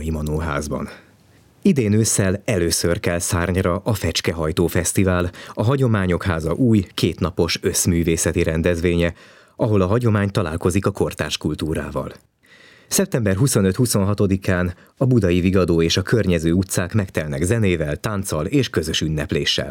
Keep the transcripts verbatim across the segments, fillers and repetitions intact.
Budai Manóházban. Idén ősszel először kell szárnyra a Fecskehajtó Fesztivál, a Hagyományok Háza új, kétnapos összművészeti rendezvénye, ahol a hagyomány találkozik a kortárs kultúrával. szeptember huszonöt-huszonhatodikán a Budai Vigadó és a környező utcák megtelnek zenével, tánccal és közös ünnepléssel.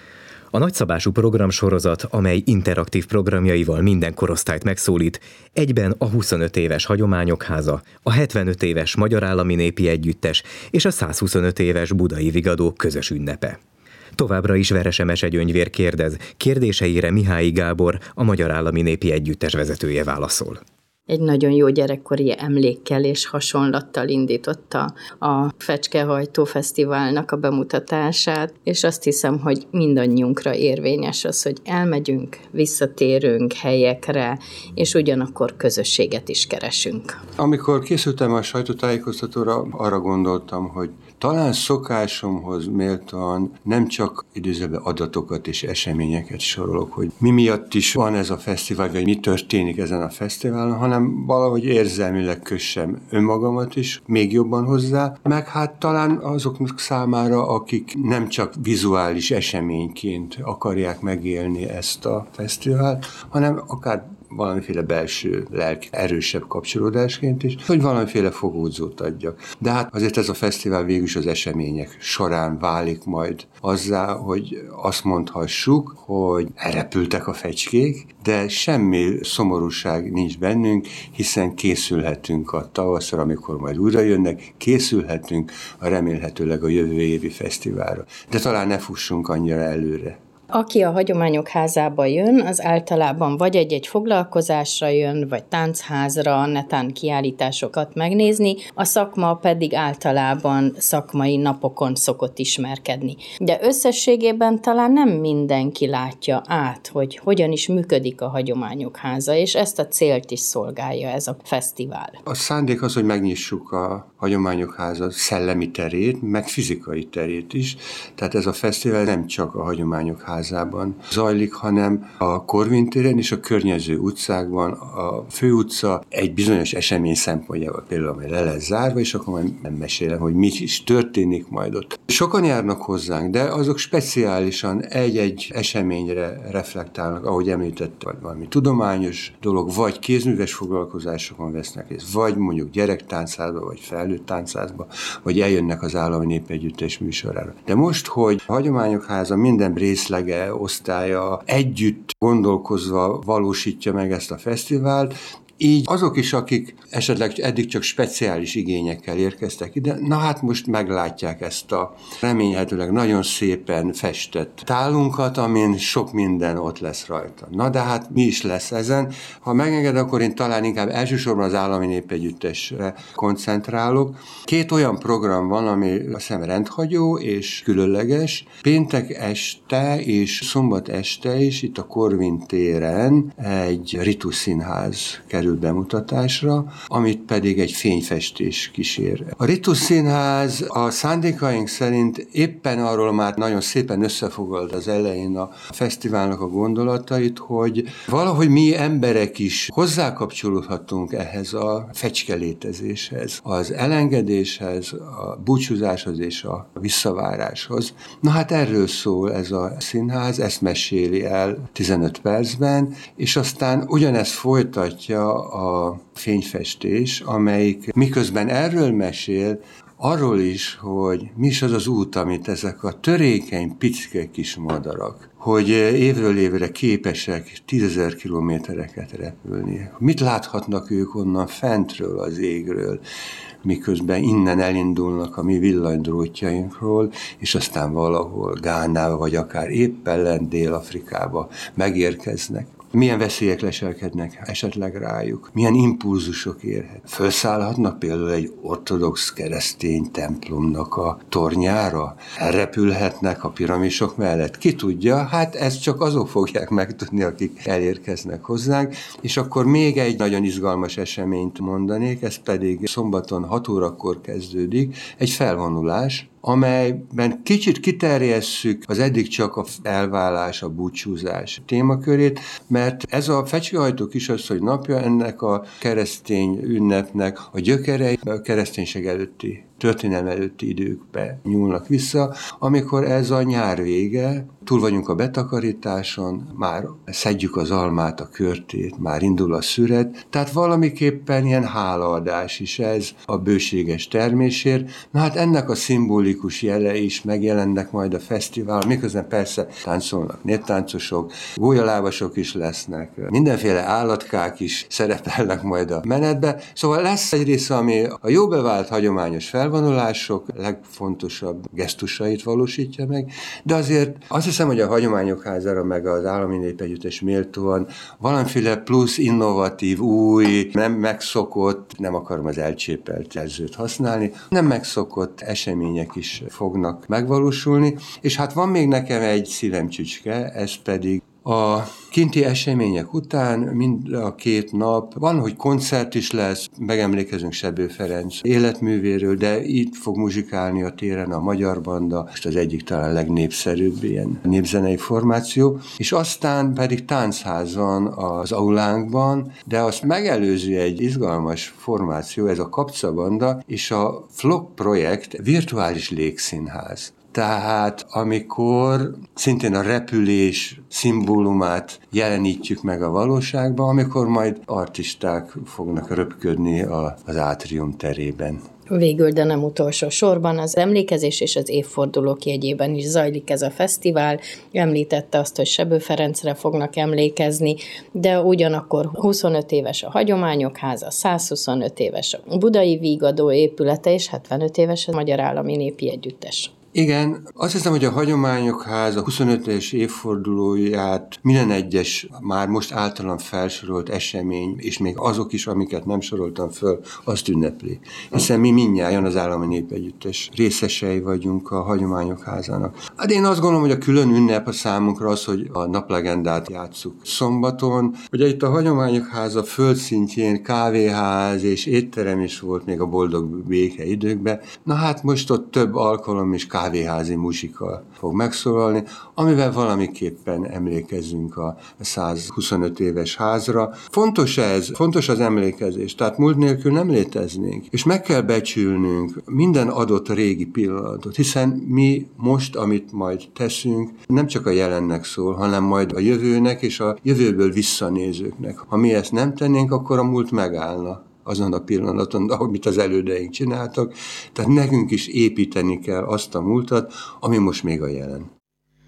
A nagyszabású programsorozat, amely interaktív programjaival minden korosztályt megszólít, egyben a huszonöt éves Hagyományok Háza, a hetvenöt éves Magyar Állami Népi Együttes és a százhuszonöt éves Budai Vigadó közös ünnepe. Továbbra is Veresemese Gyöngyvér kérdez, kérdéseire Mihály Gábor, a Magyar Állami Népi Együttes vezetője válaszol. Egy nagyon jó gyerekkori emlékkel és hasonlattal indította a Fecskehajtó Fesztiválnak a bemutatását, és azt hiszem, hogy mindannyiunkra érvényes az, hogy elmegyünk, visszatérünk helyekre, és ugyanakkor közösséget is keresünk. Amikor készültem a sajtótájékoztatóra, arra gondoltam, hogy talán szokásomhoz méltóan nem csak időzőben adatokat és eseményeket sorolok, hogy mi miatt is van ez a fesztivál, vagy mi történik ezen a fesztiválon, hanem valahogy érzelmileg kössem önmagamat is még jobban hozzá, meg hát talán azoknak számára, akik nem csak vizuális eseményként akarják megélni ezt a fesztivált, hanem akár valamiféle belső lelki erősebb kapcsolódásként is, hogy valamiféle fogódzót adjak. De hát azért ez a fesztivál végül is az események során válik majd azzá, hogy azt mondhassuk, hogy elrepültek a fecskék, de semmi szomorúság nincs bennünk, hiszen készülhetünk a tavaszra, amikor majd újra jönnek, készülhetünk a remélhetőleg a jövő évi fesztiválra. De talán ne fussunk annyira előre. Aki a Hagyományok Házába jön, az általában vagy egy-egy foglalkozásra jön, vagy táncházra, netán kiállításokat megnézni, a szakma pedig általában szakmai napokon szokott ismerkedni. De összességében talán nem mindenki látja át, hogy hogyan is működik a Hagyományok Háza, és ezt a célt is szolgálja ez a fesztivál. A szándék az, hogy megnyissuk a Hagyományok Háza szellemi terét, meg fizikai terét is, tehát ez a fesztivál nem csak a Hagyományok Házában zajlik, hanem a Korvin téren és a környező utcákban, a főutca egy bizonyos esemény szempontjából, például amely le lesz zárva, és akkor majd nem mesélem, hogy mi is történik majd ott. Sokan járnak hozzánk, de azok speciálisan egy-egy eseményre reflektálnak, ahogy említett, vagy valami tudományos dolog, vagy kézműves foglalkozásokon vesznek részt, vagy mondjuk gyerektáncázba, vagy felnőtt táncázba, vagy eljönnek az Állami Népegyüttes műsorára. De most, hogy a Hagyományok Háza minden részlege, osztálya együtt gondolkozva valósítja meg ezt a fesztivált, így azok is, akik esetleg eddig csak speciális igényekkel érkeztek ide, na hát most meglátják ezt a remélhetőleg nagyon szépen festett tálunkat, amin sok minden ott lesz rajta. Na de hát mi is lesz ezen? Ha megenged, akkor én talán inkább elsősorban az Állami Népegyüttesre koncentrálok. Két olyan program van, ami azt hiszem rendhagyó és különleges. Péntek este és szombat este is itt a Korvin téren egy Ritus Színház kerül bemutatásra, amit pedig egy fényfestés kísér. A Ritus Színház a szándékaink szerint éppen arról már nagyon szépen összefoglalt az elején a fesztiválnak a gondolatait, hogy valahogy mi emberek is hozzákapcsolódhatunk ehhez a fecskelétezéshez, az elengedéshez, a búcsúzáshoz és a visszaváráshoz. Na hát erről szól ez a színház, ezt meséli el tizenöt percben, és aztán ugyanezt folytatja a fényfestés, amelyik miközben erről mesél, arról is, hogy mi is az az út, amit ezek a törékeny, picike kis madarak, hogy évről évre képesek tízezer kilométereket repülni. Mit láthatnak ők onnan fentről, az égről, miközben innen elindulnak a mi villanydrótjainkról, és aztán valahol Gánába, vagy akár éppen lent Dél-Afrikába megérkeznek. Milyen veszélyek leselkednek esetleg rájuk? Milyen impulzusok érhet? Felszállhatnak például egy ortodox keresztény templomnak a tornyára? Elrepülhetnek a piramisok mellett? Ki tudja? Hát ezt csak azok fogják megtudni, akik elérkeznek hozzánk. És akkor még egy nagyon izgalmas eseményt mondanék, ez pedig szombaton hat órakor kezdődik, egy felvonulás, amelyben kicsit kiterjesszük az eddig csak a elválás, a búcsúzás témakörét, mert ez a Fecskehajtó Kisasszony napja ennek a keresztény ünnepnek a gyökerei a kereszténység előtti történelem előtti időkbe nyúlnak vissza, amikor ez a nyár vége, túl vagyunk a betakarításon, már szedjük az almát, a körtét, már indul a szüret, tehát valamiképpen ilyen hálaadás is ez a bőséges termésért. Na hát ennek a szimbolikus jele is megjelennek majd a fesztivál, miközben persze táncolnak néptáncosok, gólyalábasok is lesznek, mindenféle állatkák is szerepelnek majd a menetbe, szóval lesz egy része, ami a jó bevált hagyományos felvonulások legfontosabb gesztusait valósítja meg, de azért azt hiszem, hogy a Hagyományok Házára meg az Állami Népegyüttes méltóan valamiféle plusz innovatív, új, nem megszokott, nem akarom az elcsépelt jelzőt használni, nem megszokott események is fognak megvalósulni, és hát van még nekem egy szívemcsücske, ez pedig a kinti események után mind a két nap van, hogy koncert is lesz, megemlékezünk Sebő Ferenc életművéről, de itt fog muzsikálni a téren a Magyar Banda, most az egyik talán legnépszerűbb ilyen népzenei formáció, és aztán pedig táncház van az aulánkban, de azt megelőzi egy izgalmas formáció, ez a Kapcsa Banda és a Flok projekt virtuális légszínház. Tehát amikor szintén a repülés szimbólumát jelenítjük meg a valóságban, amikor majd artisták fognak röpködni az átrium terében. Végül, de nem utolsó sorban, az emlékezés és az évfordulók jegyében is zajlik ez a fesztivál. Említette azt, hogy Sebő Ferencre fognak emlékezni, de ugyanakkor huszonöt éves a Hagyományok Háza, százhuszonöt éves a Budai Vígadó épülete, és hetvenöt éves a Magyar Állami Népi Együttes. Igen, azt hiszem, hogy a Hagyományok Háza huszonötös évfordulóját minden egyes már most általam felsorolt esemény, és még azok is, amiket nem soroltam föl, azt ünnepli. Hiszen mi mindnyájan az Állami Népegyüttes részesei vagyunk a Hagyományok Házának. Hát én azt gondolom, hogy a külön ünnep a számunkra az, hogy a naplegendát játsszuk szombaton. Ugye itt a Hagyományok Háza földszintjén kávéház és étterem is volt még a boldog béke időkben. Na hát most ott több alkalom is kávéházi muzsika fog megszólalni, amivel valamiképpen emlékezzünk a százhuszonöt éves házra. Fontos ez, fontos az emlékezés, tehát múlt nélkül nem léteznénk, és meg kell becsülnünk minden adott régi pillanatot, hiszen mi most, amit majd teszünk, nem csak a jelennek szól, hanem majd a jövőnek és a jövőből visszanézőknek. Ha mi ezt nem tennénk, akkor a múlt megállna azon a pillanaton, amit az elődeink csináltak. Tehát nekünk is építeni kell azt a múltat, ami most még a jelen.